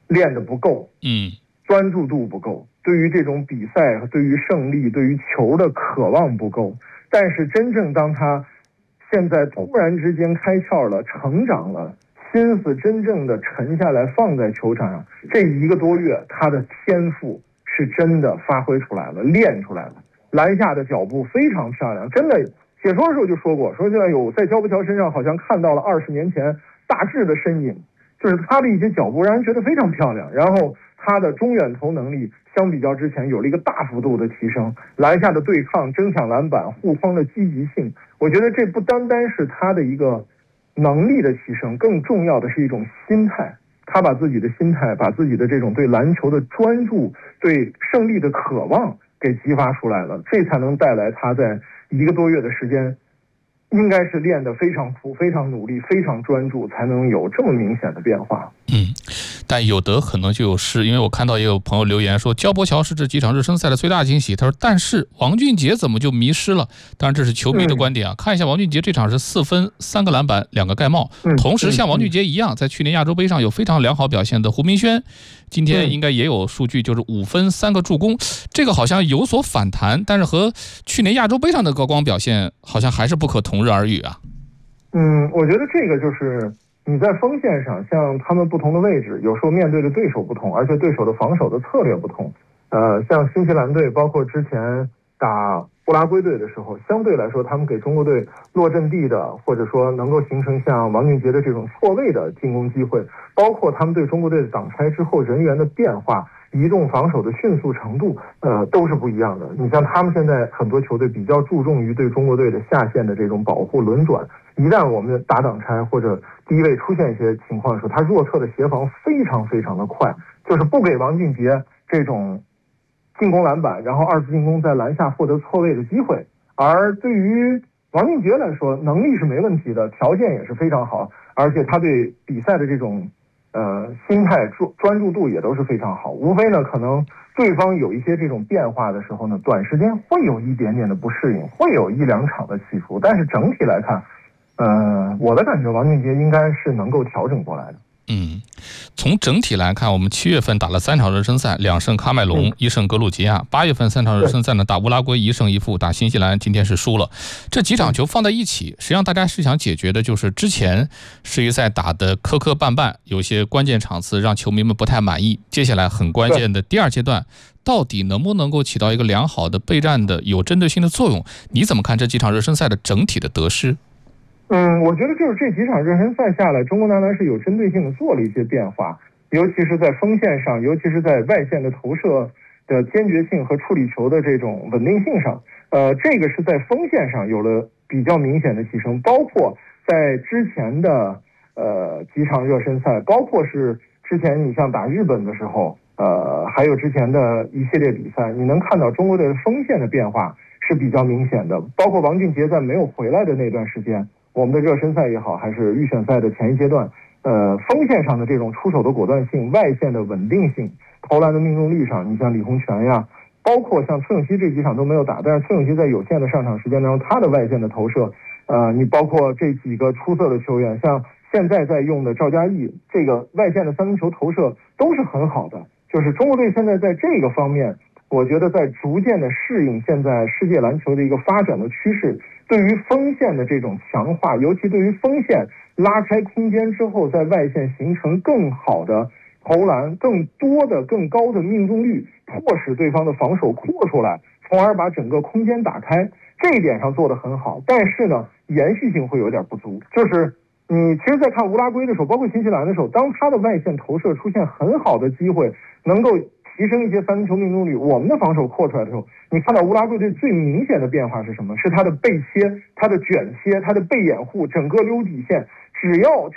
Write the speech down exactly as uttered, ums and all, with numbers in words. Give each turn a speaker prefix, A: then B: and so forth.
A: 练得不够，
B: 嗯，
A: 专注度不够，对于这种比赛、对于胜利、对于球的渴望不够。但是真正当他现在突然之间开窍了，成长了，心思真正的沉下来放在球场上，这一个多月他的天赋是真的发挥出来了，练出来了。篮下的脚步非常漂亮，真的解说的时候就说过，说现在有在焦伯乔身上好像看到了二十年前大致的身影，就是他的一些脚步让人觉得非常漂亮，然后他的中远投能力相比较之前有了一个大幅度的提升，篮下的对抗、争抢篮板、护框的积极性，我觉得这不单单是他的一个能力的提升，更重要的是一种心态。他把自己的心态，把自己的这种对篮球的专注、对胜利的渴望给激发出来了，这才能带来他在一个多月的时间应该是练得非常苦、非常努力、非常专注，才能有这么明显的变化。
B: 嗯，但有得可能就有失，因为我看到也有朋友留言说，焦伯乔是这几场热身赛的最大惊喜。他说，但是王俊杰怎么就迷失了？当然这是球迷的观点啊。嗯、看一下王俊杰这场是四分、三个篮板、两个盖帽，
A: 嗯、
B: 同时像王俊杰一样，在去年亚洲杯上有非常良好表现的胡明轩，今天应该也有数据，就是五分、三个助攻，这个好像有所反弹，但是和去年亚洲杯上的高光表现好像还是不可同日而语啊。
A: 嗯，我觉得这个就是你在锋线上，像他们不同的位置，有时候面对的对手不同，而且对手的防守的策略不同。呃，像新西兰队，包括之前打乌拉圭队的时候，相对来说，他们给中国队落阵地的，或者说能够形成像王俊杰的这种错位的进攻机会，包括他们对中国队的挡拆之后人员的变化、移动防守的迅速程度，呃，都是不一样的。你像他们现在很多球队比较注重于对中国队的下线的这种保护轮转，一旦我们打挡拆或者低位出现一些情况的时候，他弱侧的协防非常非常的快，就是不给王俊杰这种进攻篮板，然后二次进攻在篮下获得错位的机会。而对于王俊杰来说，能力是没问题的，条件也是非常好，而且他对比赛的这种呃心态专专注度也都是非常好。无非呢，可能对方有一些这种变化的时候呢，短时间会有一点点的不适应，会有一两场的起伏，但是整体来看，呃，我的感觉王俊杰应该是能够调整过来的。
B: 嗯，从整体来看，我们七月份打了三场热身赛，两胜喀麦隆，一胜格鲁吉亚。八月份三场热身赛呢，打乌拉圭一胜一负，打新西兰今天是输了。这几场球放在一起，实际上大家是想解决的就是之前世预赛打的磕磕绊绊，有些关键场次让球迷们不太满意。接下来很关键的第二阶段，到底能不能够起到一个良好的备战的有针对性的作用？你怎么看这几场热身赛的整体的得失？
A: 嗯，我觉得就是这几场热身赛下来，中国男篮是有针对性的做了一些变化，尤其是在锋线上，尤其是在外线的投射的坚决性和处理球的这种稳定性上，呃，这个是在锋线上有了比较明显的提升，包括在之前的呃几场热身赛，包括是之前你像打日本的时候，呃，还有之前的一系列比赛，你能看到中国队锋线的变化是比较明显的，包括王俊杰在没有回来的那段时间。我们的热身赛也好，还是预选赛的前一阶段，呃，锋线上的这种出手的果断性、外线的稳定性、投篮的命中率上，你像李洪权呀，包括像崔永熙这几场都没有打，但是崔永熙在有限的上场时间当中，他的外线的投射，呃，你包括这几个出色的球员，像现在在用的赵嘉译，这个外线的三分球投射都是很好的。就是中国队现在在这个方面，我觉得在逐渐的适应现在世界篮球的一个发展的趋势，对于锋线的这种强化，尤其对于锋线拉开空间之后，在外线形成更好的投篮、更多的、更高的命中率，迫使对方的防守扩出来，从而把整个空间打开。这一点上做得很好，但是呢，延续性会有点不足。就是你其实在看乌拉圭的时候，包括新西兰的时候，当他的外线投射出现很好的机会，能够提升一些三分球命中率，我们的防守扩出来的时候，你看到乌拉圭队最明显的变化是什么？是他的背切、他的卷切、他的背掩护，整个溜底线，只要